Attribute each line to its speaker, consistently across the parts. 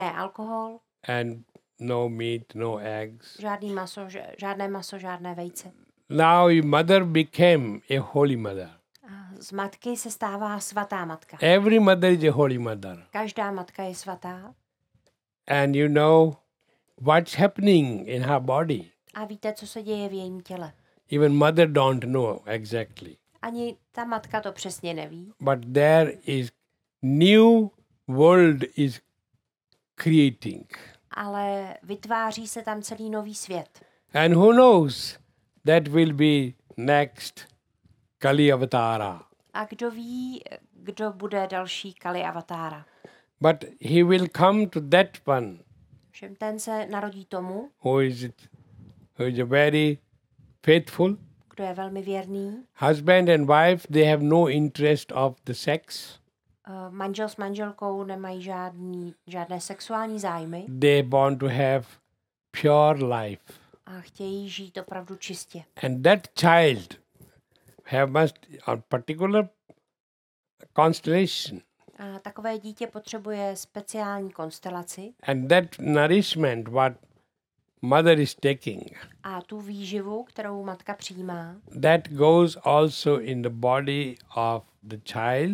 Speaker 1: alkohol,
Speaker 2: and no meat, no eggs.
Speaker 1: žádné maso, žádné vejce.
Speaker 2: Now mother became a holy mother.
Speaker 1: A z matky se stává svatá matka.
Speaker 2: Every mother is a holy mother.
Speaker 1: Každá matka je svatá.
Speaker 2: And you know what's happening in her body.
Speaker 1: A víte, co se děje v jejím těle.
Speaker 2: Even mother don't know exactly.
Speaker 1: Ani ta matka to přesně neví.
Speaker 2: But there is new world is creating.
Speaker 1: Ale vytváří se tam celý nový svět.
Speaker 2: And who knows, that will be next Kali Avatara.
Speaker 1: A kdo ví, kdo bude další Kali Avatára.
Speaker 2: But he will come to that one
Speaker 1: Všem ten se narodí tomu,
Speaker 2: who is a very faithful.
Speaker 1: kdo je velmi věrný.
Speaker 2: Husband and wife, they have no interest of the sex.
Speaker 1: Manžel s manželkou nemají žádné sexuální zájmy
Speaker 2: They want to have pure life.
Speaker 1: a chtějí žít opravdu čistě.
Speaker 2: And that child must a particular constellation.
Speaker 1: A takové dítě potřebuje speciální konstelaci
Speaker 2: And that nourishment what mother is taking,
Speaker 1: a tu výživu, kterou matka přijímá,
Speaker 2: that goes also in the body of the child.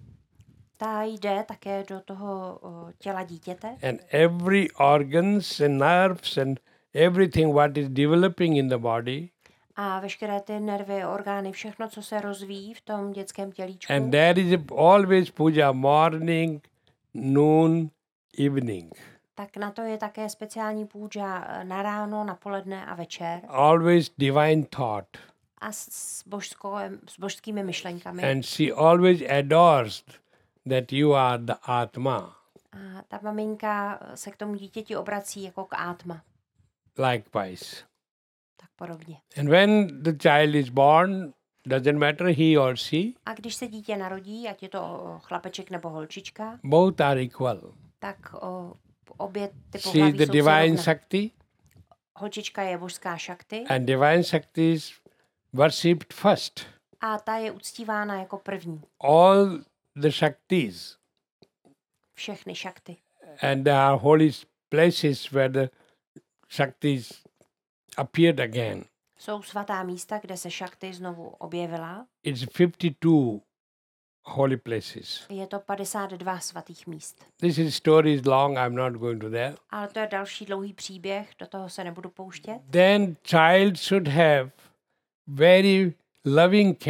Speaker 1: ta jde také do toho těla dítěte
Speaker 2: And every organs and nerves and everything what is developing in the body.
Speaker 1: a veškeré ty nervy, orgány, všechno, co se rozvíjí v tom dětském tělíčku.
Speaker 2: And there is always puja morning, noon, evening.
Speaker 1: Tak na to je také speciální půjča na ráno, na poledne a večer.
Speaker 2: Always divine thought.
Speaker 1: A s božskými myšlenkami.
Speaker 2: And she always adores that you are the Atma.
Speaker 1: A ta maminka se k tomu dítěti obrací jako k átma.
Speaker 2: Likewise.
Speaker 1: Tak podobně.
Speaker 2: And when the child is born, doesn't matter he or she,
Speaker 1: A když se dítě narodí, ať je to chlapeček nebo holčička,
Speaker 2: both are equal.
Speaker 1: tak obě ty
Speaker 2: She is
Speaker 1: pohlaví
Speaker 2: the
Speaker 1: jsou si
Speaker 2: divine
Speaker 1: rovné.
Speaker 2: Shakti,
Speaker 1: Holčička je božská šakty
Speaker 2: and divine Shakti is worshipped first.
Speaker 1: a ta je uctívána jako první.
Speaker 2: All the Shaktis,
Speaker 1: Všechny šakty.
Speaker 2: and there are holy places where the Shaktis appeared again.
Speaker 1: Jsou svatá místa, kde se šakty znovu objevila.
Speaker 2: It's 52 holy places.
Speaker 1: Je to 52 svatých míst.
Speaker 2: This story is long, I'm not going to there.
Speaker 1: Ale to je další dlouhý příběh, do toho se nebudu pouštět.
Speaker 2: Then child should have very loving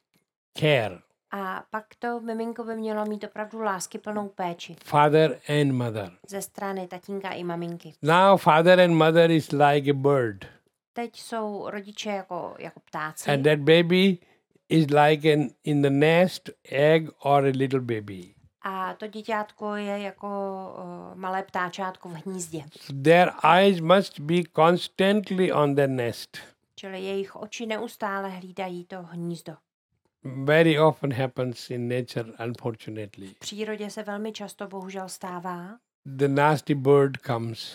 Speaker 2: care,
Speaker 1: A pak to miminko by mělo mít opravdu láskyplnou péči
Speaker 2: father and mother.
Speaker 1: ze strany tatínka i maminky.
Speaker 2: Now father and mother is like a bird,
Speaker 1: Teď jsou rodiče jako ptáci
Speaker 2: and that baby is like in the nest egg or a little baby.
Speaker 1: a to děťátko je jako malé ptáčátko v hnízdě.
Speaker 2: Their eyes must be constantly on the nest.
Speaker 1: Čili jejich oči neustále hlídají to hnízdo.
Speaker 2: Very often happens in nature, unfortunately.
Speaker 1: V přírodě se velmi často bohužel stává,
Speaker 2: The nasty bird comes,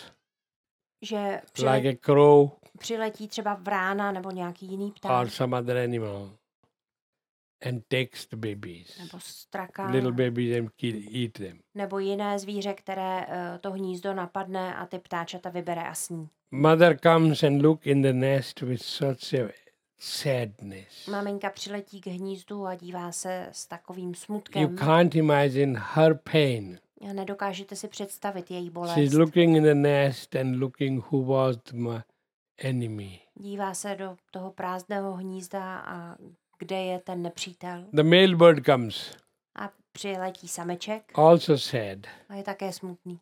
Speaker 1: že
Speaker 2: like a crow
Speaker 1: přiletí třeba vrána nebo nějaký jiný
Speaker 2: or
Speaker 1: pták
Speaker 2: some other animal, and takes the babies,
Speaker 1: nebo straka
Speaker 2: little babies, and eat them.
Speaker 1: nebo jiné zvíře, které to hnízdo napadne a ty ptáčata vybere a sní.
Speaker 2: Mother comes and look in the nest with such a sadness.
Speaker 1: Maminka přiletí k hnízdu a dívá se s takovým
Speaker 2: You
Speaker 1: smutkem.
Speaker 2: can't imagine her pain.
Speaker 1: A nedokážete si představit její bolest.
Speaker 2: She's looking in the nest and looking who was my enemy.
Speaker 1: Dívá se do toho prázdného hnízda a kde je ten nepřítel.
Speaker 2: The male bird comes,
Speaker 1: A přiletí sameček
Speaker 2: also sad.
Speaker 1: a je také smutný.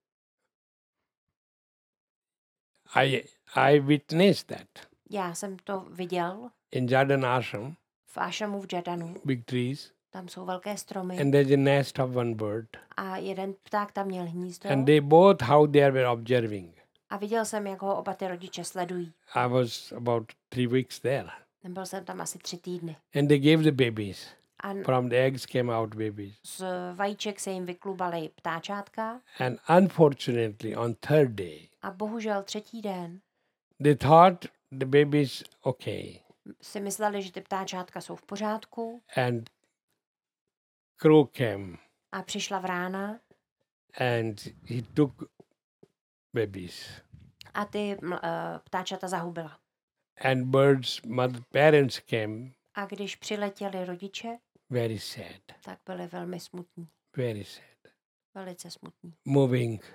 Speaker 2: I witnessed that
Speaker 1: Já jsem to viděl
Speaker 2: in Jadan Ashram,
Speaker 1: v Ašramu v Jadanu.
Speaker 2: big trees,
Speaker 1: Tam jsou velké stromy
Speaker 2: and there's a nest of one bird.
Speaker 1: a jeden pták tam měl hnízdo.
Speaker 2: And they both, how they were observing.
Speaker 1: A viděl jsem, jak ho oba ty rodiče sledují.
Speaker 2: I was about 3 weeks there.
Speaker 1: Byl jsem tam asi 3 týdny.
Speaker 2: And they gave the babies.
Speaker 1: A
Speaker 2: From the eggs came out babies.
Speaker 1: z vajíček se jim vyklubaly ptáčátka
Speaker 2: And unfortunately, on third day,
Speaker 1: a bohužel 3. den
Speaker 2: they thought the babies okay.
Speaker 1: si mysleli, že ty ptáčátka jsou v pořádku
Speaker 2: And crow came
Speaker 1: a přišla vrána
Speaker 2: and he took babies.
Speaker 1: A ty ptáčata zahubila.
Speaker 2: And parents came
Speaker 1: A když přiletěli rodiče,
Speaker 2: very sad,
Speaker 1: tak byli velmi smutní.
Speaker 2: very sad,
Speaker 1: Velice smutní.
Speaker 2: moving.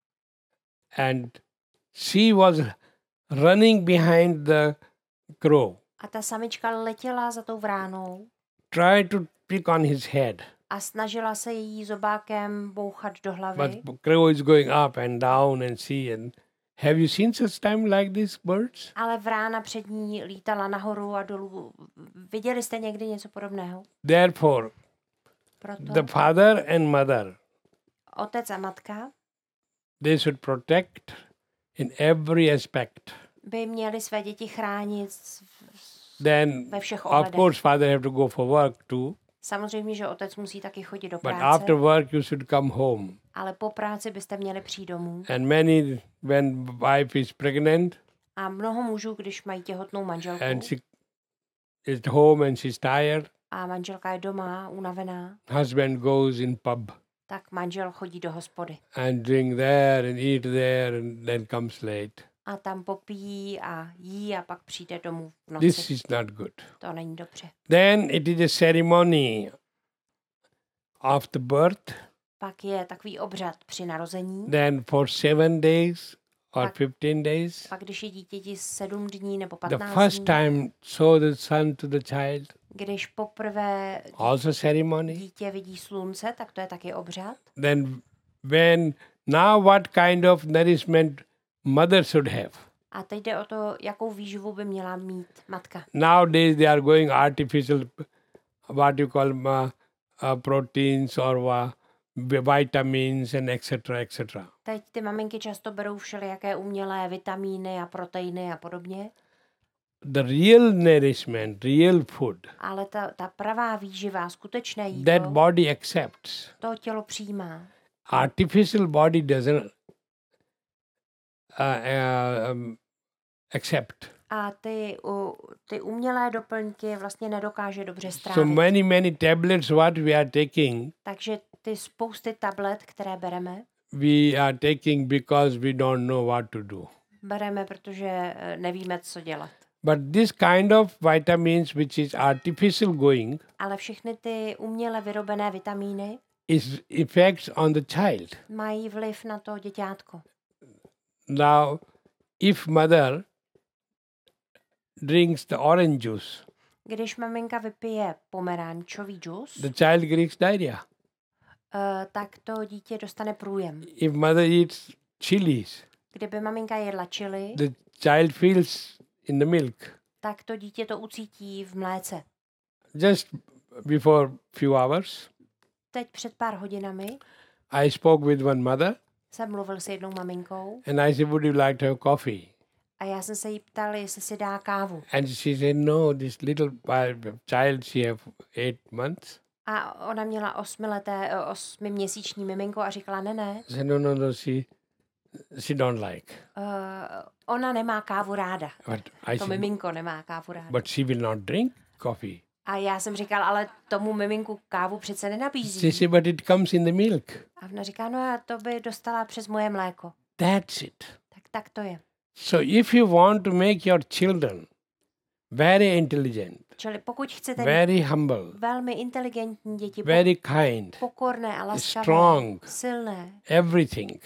Speaker 2: And she was running behind the crow,
Speaker 1: A ta samička letěla za tou vránou
Speaker 2: tried to pick on his head.
Speaker 1: a snažila se jí zobákem bouchat do hlavy.
Speaker 2: But crow is going up and down and see. And have you seen such time like these birds?
Speaker 1: Ale vrána před ní lítala nahoru a dolů. Viděli jste někdy něco podobného?
Speaker 2: Therefore,
Speaker 1: Proto
Speaker 2: the father and mother,
Speaker 1: otec a matka
Speaker 2: they should protect in every aspect.
Speaker 1: by měli své děti chránit
Speaker 2: Then,
Speaker 1: ve všech
Speaker 2: of
Speaker 1: ohledech.
Speaker 2: course, father have to go for work too.
Speaker 1: Samozřejmě, že otec musí taky chodit do
Speaker 2: But
Speaker 1: práce,
Speaker 2: after work, you should come home.
Speaker 1: ale po práci byste měli přijít domů.
Speaker 2: And when wife is pregnant
Speaker 1: A mnoho mužů, když mají těhotnou manželku
Speaker 2: and she is home and she's tired,
Speaker 1: a manželka je doma unavená,
Speaker 2: husband goes in pub
Speaker 1: tak manžel chodí do hospody.
Speaker 2: and drink there and eat there and then comes late.
Speaker 1: A tam popíjí a jí a pak přijde domů v
Speaker 2: This
Speaker 1: noci.
Speaker 2: is not good.
Speaker 1: To není dobře.
Speaker 2: Then it is a ceremony of the birth.
Speaker 1: Pak je takový obřad při narození.
Speaker 2: Then for 7 days or
Speaker 1: Pak-
Speaker 2: 15 days,
Speaker 1: Pak když je dítěti 7 dní nebo
Speaker 2: the
Speaker 1: 15
Speaker 2: first
Speaker 1: dní,
Speaker 2: time show the sun to the child,
Speaker 1: když poprvé
Speaker 2: also ceremony.
Speaker 1: dítě vidí slunce, tak to je taky obřad.
Speaker 2: Then now what kind of nourishment mother should have?
Speaker 1: A teď jde o to, jakou výživu by měla mít matka.
Speaker 2: Nowadays they are going artificial, what you call proteins or vitamins and etc. etc.
Speaker 1: Teď ty maminky často berou všelijaké umělé vitamíny a proteiny a podobně,
Speaker 2: The real nourishment, real food,
Speaker 1: ale ta pravá výživa, skutečné
Speaker 2: that
Speaker 1: jídlo,
Speaker 2: body accepts.
Speaker 1: to tělo přijímá.
Speaker 2: Artificial body doesn't accept.
Speaker 1: A ty umělé doplňky vlastně nedokáže dobře
Speaker 2: So
Speaker 1: strávit.
Speaker 2: many tablets what we are taking,
Speaker 1: Takže ty spousty tablet, které bereme,
Speaker 2: we are taking because we don't know what to do.
Speaker 1: bereme, protože nevíme, co dělat.
Speaker 2: But this kind of vitamins which is artificial going
Speaker 1: Ale všechny ty uměle vyrobené vitamíny
Speaker 2: is effects on the child.
Speaker 1: mají vliv na to děťátko.
Speaker 2: Now, if mother drinks the orange juice,
Speaker 1: Když maminka vypije pomerančový džus,
Speaker 2: the child gets diarrhea.
Speaker 1: tak to dítě dostane průjem.
Speaker 2: If mother eats chilies,
Speaker 1: Kdyby maminka jedla chili,
Speaker 2: the child feels in the milk.
Speaker 1: tak to dítě to ucítí v mléce.
Speaker 2: Just before few hours,
Speaker 1: Teď před pár hodinami
Speaker 2: I spoke with one mother
Speaker 1: jsem mluvil s jednou maminkou
Speaker 2: and I said, would you like to have coffee?
Speaker 1: a já jsem se jí ptal, jestli si dá kávu.
Speaker 2: And she said, no, this little child, she have 8 months.
Speaker 1: A ona měla 8měsíční miminko a říkala, ne,
Speaker 2: I said, no, she don't like.
Speaker 1: ona nemá kávu ráda.
Speaker 2: But I
Speaker 1: To
Speaker 2: said,
Speaker 1: miminko nemá kávu ráda.
Speaker 2: but she will not drink coffee.
Speaker 1: A já jsem říkal, ale tomu miminku kávu přece
Speaker 2: She
Speaker 1: nenabízí.
Speaker 2: said, but it comes in the milk.
Speaker 1: A ona říká, no a to by dostala přes moje mléko.
Speaker 2: That's it.
Speaker 1: Tak to je.
Speaker 2: So if you want to make your children very intelligent,
Speaker 1: Čili pokud chcete mít
Speaker 2: very humble,
Speaker 1: velmi inteligentní děti,
Speaker 2: very kind,
Speaker 1: pokorné a laskavé,
Speaker 2: strong,
Speaker 1: silné,
Speaker 2: everything,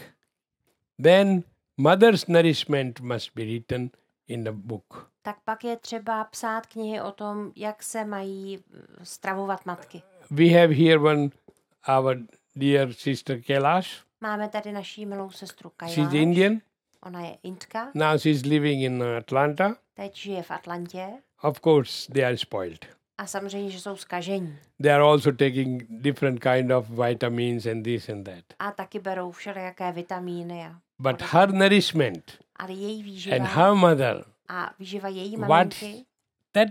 Speaker 2: then mother's nourishment must be written in the book.
Speaker 1: tak pak je třeba psát knihy o tom, jak se mají stravovat matky.
Speaker 2: We have here our dear sister Kailash.
Speaker 1: Máme tady naší milou sestru
Speaker 2: She's
Speaker 1: Kailash.
Speaker 2: Indian.
Speaker 1: Ona je Indka,
Speaker 2: Now she's living in Atlanta.
Speaker 1: teď žije v Atlantě
Speaker 2: Of course, they are spoiled.
Speaker 1: a samozřejmě, že jsou zkažení.
Speaker 2: They are also taking different kind of vitamins and this and that.
Speaker 1: A taky berou všelijaké vitamíny.
Speaker 2: But her nourishment
Speaker 1: Ale její
Speaker 2: and
Speaker 1: výživa
Speaker 2: her mother,
Speaker 1: a výživa její
Speaker 2: what
Speaker 1: maminky,
Speaker 2: that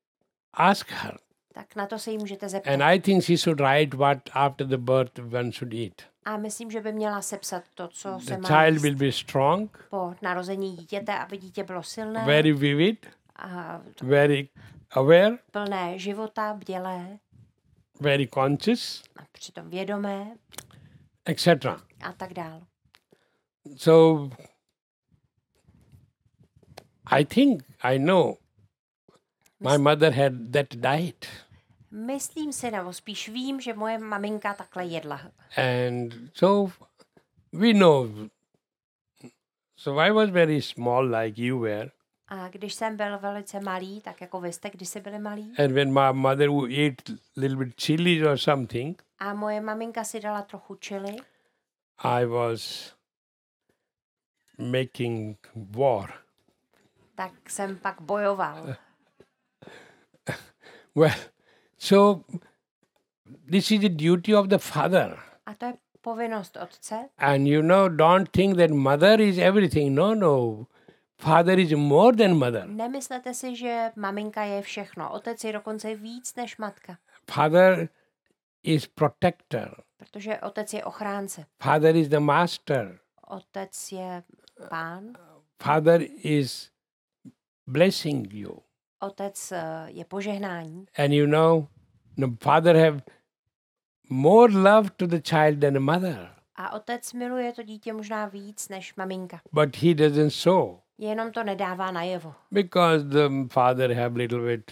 Speaker 2: ask her.
Speaker 1: tak na to se jí můžete zeptat.
Speaker 2: And I think she should write what after the birth one should eat.
Speaker 1: A myslím, že by měla sepsat to, co se
Speaker 2: The
Speaker 1: má
Speaker 2: child
Speaker 1: jíst
Speaker 2: will be strong,
Speaker 1: po narození dítěte, aby dítě bylo silné
Speaker 2: very vivid,
Speaker 1: a
Speaker 2: very aware,
Speaker 1: plné života, bdělé
Speaker 2: very conscious,
Speaker 1: a přitom vědomé
Speaker 2: etc.
Speaker 1: a tak dál.
Speaker 2: So I think I know my mother had that diet.
Speaker 1: Myslím si, nebo spíš vím, že moje maminka takhle jedla.
Speaker 2: And so we know. So I was very small like you were.
Speaker 1: A když jsem byl velice malý, tak jako vy jste kdysi byli malí,
Speaker 2: And when my mother would eat little bit chili or something,
Speaker 1: a moje maminka si dala trochu chili,
Speaker 2: I was making war.
Speaker 1: tak jsem pak bojoval.
Speaker 2: Well, so this is the duty of the father.
Speaker 1: A to je povinnost otce.
Speaker 2: And you know, don't think that mother is everything. No, no. Father is more than mother.
Speaker 1: Nemyslete si, že maminka je všechno. Otec je dokonce víc než matka.
Speaker 2: Father is protector.
Speaker 1: Protože otec je ochránce.
Speaker 2: Father is the master.
Speaker 1: Otec je pán.
Speaker 2: Father is blessing you.
Speaker 1: Otec je požehnání.
Speaker 2: And you know, the father have more love to the child than a mother.
Speaker 1: A otec miluje to dítě možná víc než maminka.
Speaker 2: But he doesn't show.
Speaker 1: Jenom to nedává najevo.
Speaker 2: Because the father have little bit,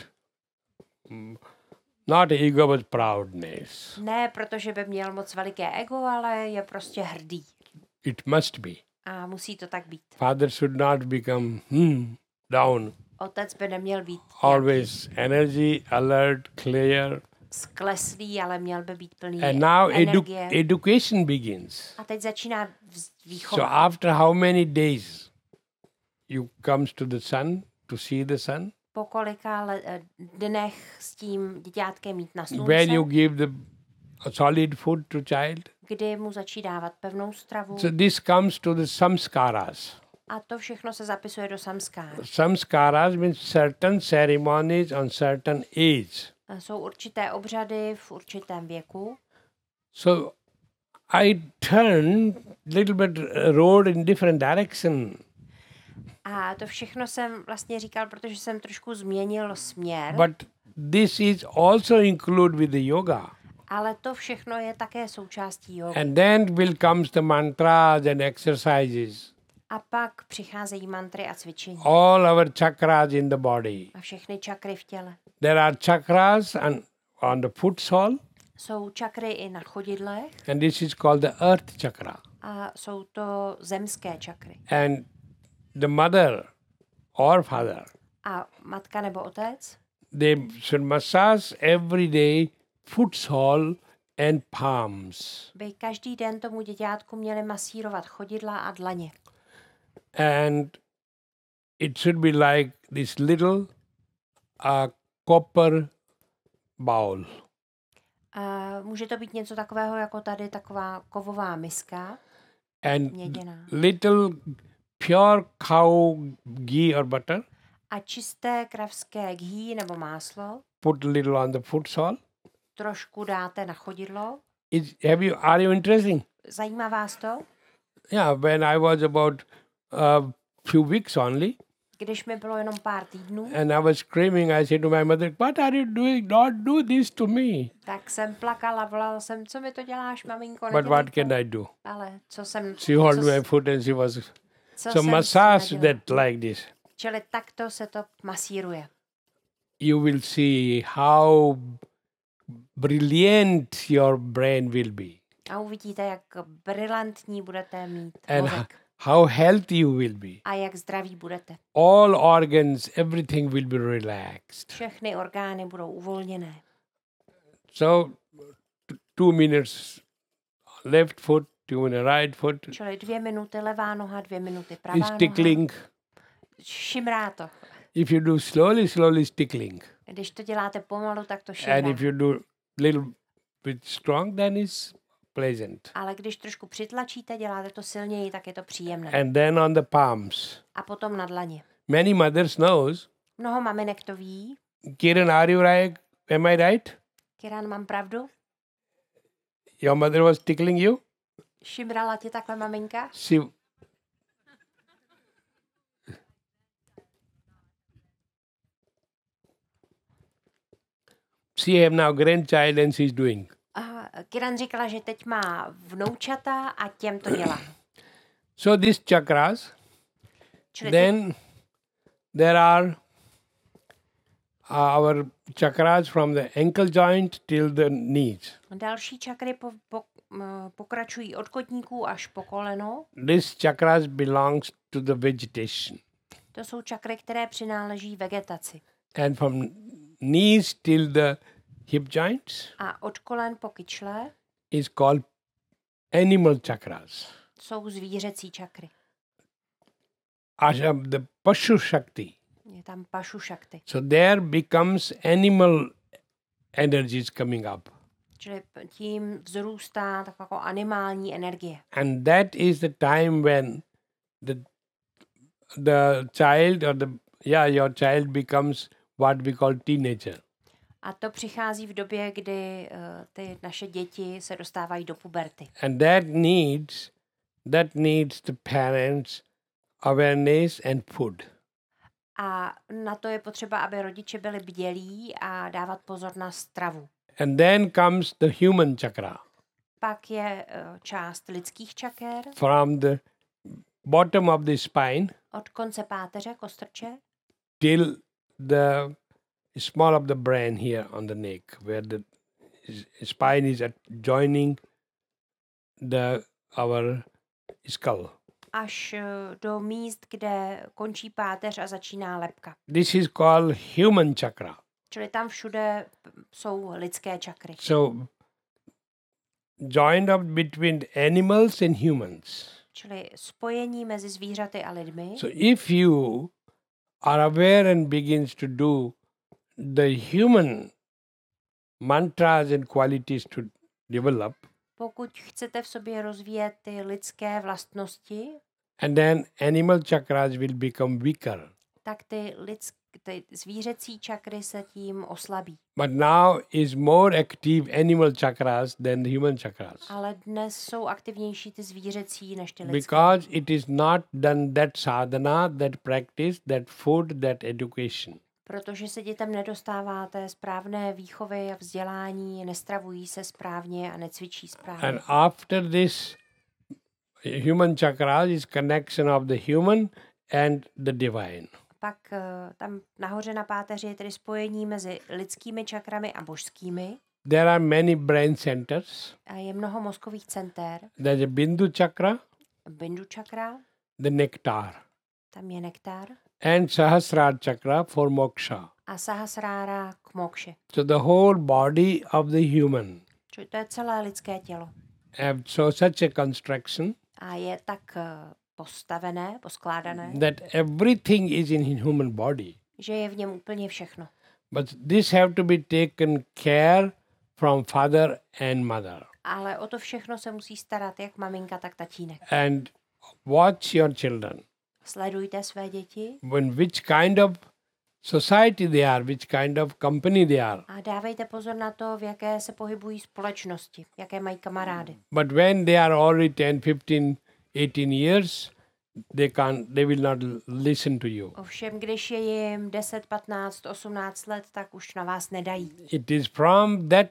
Speaker 2: not ego, but proudness.
Speaker 1: Ne, protože by měl moc veliké ego, ale je prostě hrdý.
Speaker 2: It must be.
Speaker 1: A musí to tak být.
Speaker 2: Father should not become down.
Speaker 1: Otec by neměl být
Speaker 2: Always energy, alert, clear.
Speaker 1: skleslý, ale měl by být plný
Speaker 2: And now
Speaker 1: energie.
Speaker 2: education begins.
Speaker 1: A teď začíná
Speaker 2: So
Speaker 1: výchova.
Speaker 2: after how many days you comes to the sun to see the sun?
Speaker 1: Po kolika dnech s tím děťátkem mít na slunce,
Speaker 2: When you give the solid food to child?
Speaker 1: kdy mu začí dávat pevnou stravu.
Speaker 2: So this comes to the samskaras.
Speaker 1: A to všechno se zapisuje do samskára.
Speaker 2: Samskaras means certain ceremonies on certain age.
Speaker 1: Jsou určité obřady v určitém věku.
Speaker 2: So I turned little bit road in different direction.
Speaker 1: A to všechno jsem vlastně říkal, protože jsem trošku změnil směr.
Speaker 2: But this is also included with the yoga.
Speaker 1: Ale to všechno je také součástí jogy.
Speaker 2: And then will comes the mantras and exercises.
Speaker 1: A pak přicházejí mantry a cvičení.
Speaker 2: All our chakras in the body.
Speaker 1: A všechny čakry v těle.
Speaker 2: There are chakras on the foot sole.
Speaker 1: Jsou čakry i na chodidlech.
Speaker 2: And this is called the earth chakra.
Speaker 1: A jsou to zemské čakry.
Speaker 2: And the mother or father,
Speaker 1: A matka nebo otec
Speaker 2: they should massage every day foot sole and palms.
Speaker 1: by každý den tomu děťátku měli masírovat chodidla a dlaně.
Speaker 2: And it should be like this little copper bowl.
Speaker 1: A může to být něco takového, jako tady taková kovová miska,
Speaker 2: And
Speaker 1: měděná.
Speaker 2: little pure cow ghee or butter,
Speaker 1: A čisté kravské ghee nebo máslo
Speaker 2: put a little on the foot sole.
Speaker 1: trošku dáte na chodidlo.
Speaker 2: Are you interesting?
Speaker 1: Zajímá vás to?
Speaker 2: Yeah, when I was about few weeks only,
Speaker 1: Když mi bylo jenom pár týdnů,
Speaker 2: and I was screaming, I said to my mother, "What are you doing? Don't do this to me."
Speaker 1: tak jsem plakala, volala jsem, co mi to děláš, maminko,
Speaker 2: But
Speaker 1: nedělej
Speaker 2: what
Speaker 1: to.
Speaker 2: can I do?
Speaker 1: Ale co jsem...
Speaker 2: She held
Speaker 1: co,
Speaker 2: my foot and she was
Speaker 1: co
Speaker 2: so
Speaker 1: jsem
Speaker 2: massage
Speaker 1: nedělala.
Speaker 2: that like this.
Speaker 1: Čili takto se to masíruje.
Speaker 2: You will see how brilliant your brain will be
Speaker 1: A uvidíte, jak brilantní budete mít
Speaker 2: and
Speaker 1: mozek.
Speaker 2: how healthy you will be.
Speaker 1: A jak zdraví budete.
Speaker 2: All organs, everything will be relaxed.
Speaker 1: Všechny orgány budou uvolněné.
Speaker 2: So 2 minutes left foot, 2 minutes right foot
Speaker 1: Čili 2 minuty levá noha, 2 minuty pravá
Speaker 2: is
Speaker 1: noha.
Speaker 2: tickling.
Speaker 1: Šimrá to.
Speaker 2: If you do slowly it's tickling.
Speaker 1: Když to děláte pomalu, tak to
Speaker 2: And
Speaker 1: šimrá.
Speaker 2: if you do little bit strong, then it's pleasant.
Speaker 1: Ale když trošku přitlačíte, děláte to silněji, tak je to příjemné.
Speaker 2: And then on the palms.
Speaker 1: A potom na dlaně.
Speaker 2: Many mothers knows.
Speaker 1: Mnoho maminek to ví.
Speaker 2: Kiran, are you right? Am I right?
Speaker 1: Kiran, mám pravdu?
Speaker 2: Your mother was tickling you?
Speaker 1: Šimrala ti takhle maminka?
Speaker 2: She have now grandchild and she's doing.
Speaker 1: A Kiran říkala, že teď má vnoučata a těm to dělá.
Speaker 2: So these chakras,
Speaker 1: Čili
Speaker 2: then there are our chakras from the ankle joint till the knees.
Speaker 1: další čakry pokračují od kotníků až po koleno.
Speaker 2: This chakras belongs to the vegetation.
Speaker 1: To jsou čakry, které přináleží vegetaci.
Speaker 2: And from knees till the hip joints
Speaker 1: A od kolen po kyčle
Speaker 2: is called animal chakras.
Speaker 1: jsou zvířecí čakry.
Speaker 2: The Pashu Shakti.
Speaker 1: Je tam pašu šakty.
Speaker 2: So there becomes animal energies coming up.
Speaker 1: Čili tím vzrůstá taková jako animální energie.
Speaker 2: And that is the time when the child or your child becomes what we call teenager.
Speaker 1: A to přichází v době, kdy ty naše děti se dostávají do puberty.
Speaker 2: And that needs the parents' awareness and food.
Speaker 1: A na to je potřeba, aby rodiče byli bdělí a dávat pozor na stravu.
Speaker 2: And then comes the human chakra.
Speaker 1: Pak je část lidských čaker.
Speaker 2: From the bottom of the spine
Speaker 1: Od konce páteře, kostrče,
Speaker 2: till the small of the brain here on the neck, where the spine is joining our skull.
Speaker 1: až do míst, kde končí páteř a začíná lebka.
Speaker 2: This is called human chakra.
Speaker 1: Čili tam všude jsou lidské čakry.
Speaker 2: So, joined up between animals and humans.
Speaker 1: Čili spojení mezi zvířaty a lidmi.
Speaker 2: So, if you are aware and begins to do the human mantras and qualities to develop,
Speaker 1: Pokud chcete v sobě rozvíjet ty lidské vlastnosti,
Speaker 2: and then animal chakras will become weaker.
Speaker 1: tak ty zvířecí čakry se tím oslabí.
Speaker 2: But now is more active animal chakras than the human chakras.
Speaker 1: Ale dnes jsou aktivnější ty zvířecí než ty lidské.
Speaker 2: Because it is not done that sadhana, that practice, that food, that education.
Speaker 1: Protože se dětem nedostává té správné výchovy a vzdělání, nestravují se správně a necvičí správně.
Speaker 2: And after this human chakras is connection of the human and the divine.
Speaker 1: Pak tam nahoře na páteři je tedy spojení mezi lidskými čakrami a božskými.
Speaker 2: There are many brain centers.
Speaker 1: A je mnoho mozkových center.
Speaker 2: There's a Bindu chakra,
Speaker 1: Bindu čakra,
Speaker 2: the nectar,
Speaker 1: tam je nektar.
Speaker 2: and Sahasrara chakra for moksha.
Speaker 1: A Sahasrára k mokše.
Speaker 2: So the whole body of the human
Speaker 1: Čili to je celé lidské tělo.
Speaker 2: have such a construction
Speaker 1: A je tak postavené, poskládané,
Speaker 2: that everything is in human body.
Speaker 1: že je v něm úplně všechno.
Speaker 2: But this have to be taken care from father and mother.
Speaker 1: Ale o to všechno se musí starat jak maminka, tak tatínek.
Speaker 2: And watch your children.
Speaker 1: Sledujte své děti
Speaker 2: Which kind of society they are, which kind of company they are.
Speaker 1: a dávejte pozor na to, v jaké se pohybují společnosti, jaké mají kamarády.
Speaker 2: But when they are already 10, 15, 18 years, they will not listen to you.
Speaker 1: Ovšem, když je jim 10, 15, 18 let, tak už na vás nedají.
Speaker 2: It is from that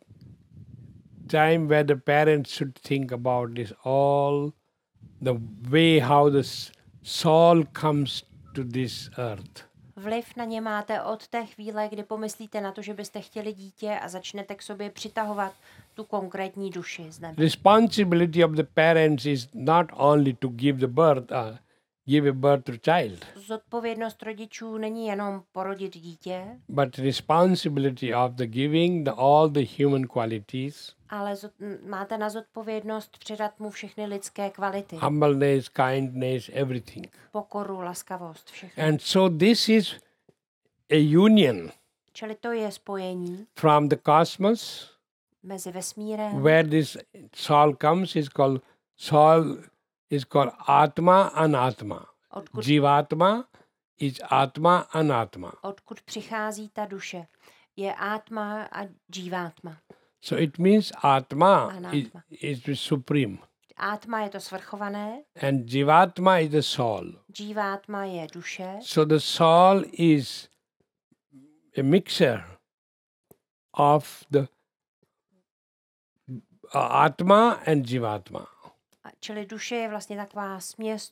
Speaker 2: time where the parents should think about this, all the way how the soul comes to this earth.
Speaker 1: Vliv na ně máte od té chvíle, kdy pomyslíte na to, že byste chtěli dítě a začnete k sobě přitahovat tu konkrétní duši z nebe.
Speaker 2: Responsibility of the parents is not only to give a birth to child,
Speaker 1: Zodpovědnost rodičů není jenom porodit dítě,
Speaker 2: but responsibility of the giving all the human qualities,
Speaker 1: ale máte na zodpovědnost předat mu všechny lidské kvality.
Speaker 2: humbleness, kindness, everything.
Speaker 1: Pokoru, laskavost, všechno.
Speaker 2: And so this is a union
Speaker 1: Čili to je spojení
Speaker 2: from the cosmos,
Speaker 1: mezi vesmírem,
Speaker 2: where this soul comes, soul is called Atma Anatma.
Speaker 1: odkud,
Speaker 2: Jivatma is Atma Anatma.
Speaker 1: odkud přichází ta duše. Je átma a džívátma.
Speaker 2: So it means Atma
Speaker 1: Anatma.
Speaker 2: is the supreme.
Speaker 1: Átma je to svrchované,
Speaker 2: And Jivatma is the soul.
Speaker 1: džívátma je duše,
Speaker 2: So the soul is a mixture of the Atma and Jivatma.
Speaker 1: Čili duše je vlastně taková směs